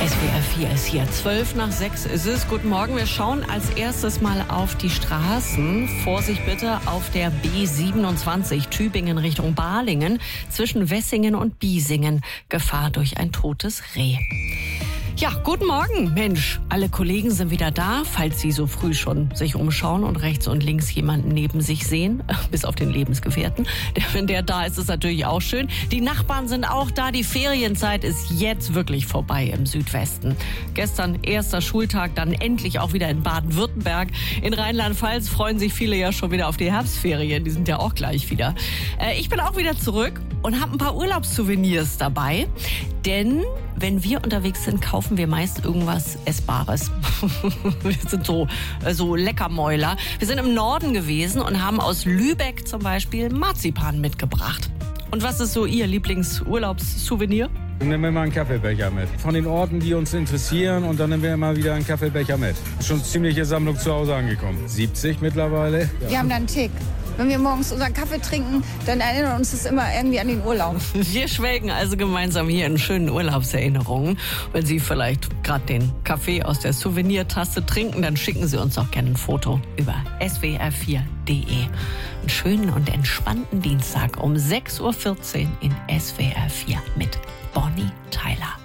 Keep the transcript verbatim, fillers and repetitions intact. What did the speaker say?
S W R vier ist hier. Zwölf nach sechs ist es. Guten Morgen. Wir schauen als erstes mal auf die Straßen. Vorsicht bitte auf der B siebenundzwanzig Tübingen Richtung Balingen zwischen Wessingen und Biesingen. Gefahr durch ein totes Reh. Ja, guten Morgen, Mensch. Alle Kollegen sind wieder da, falls Sie so früh schon sich umschauen und rechts und links jemanden neben sich sehen, bis auf den Lebensgefährten. Wenn der da ist, ist natürlich auch schön. Die Nachbarn sind auch da. Die Ferienzeit ist jetzt wirklich vorbei im Südwesten. Gestern erster Schultag, dann endlich auch wieder in Baden-Württemberg. In Rheinland-Pfalz freuen sich viele ja schon wieder auf die Herbstferien. Die sind ja auch gleich wieder. Äh, ich bin auch wieder zurück und habe ein paar Urlaubssouvenirs dabei. Denn wenn wir unterwegs sind, kaufen wir meist irgendwas Essbares. Wir sind so, so Leckermäuler. Wir sind im Norden gewesen und haben aus Lübeck zum Beispiel Marzipan mitgebracht. Und was ist so Ihr Lieblingsurlaubssouvenir? Dann nehmen wir mal einen Kaffeebecher mit. Von den Orten, die uns interessieren, und dann nehmen wir immer wieder einen Kaffeebecher mit. Schon eine ziemliche Sammlung zu Hause angekommen. siebzig mittlerweile. Ja. Wir haben da einen Tick. Wenn wir morgens unseren Kaffee trinken, dann erinnert uns das immer irgendwie an den Urlaub. Wir schwelgen also gemeinsam hier in schönen Urlaubserinnerungen. Wenn Sie vielleicht gerade den Kaffee aus der Souvenirtasse trinken, dann schicken Sie uns doch gerne ein Foto über S W R vier punkt de. Einen schönen und entspannten Dienstag um sechs Uhr vierzehn in S W R vier mit Bonnie Tyler.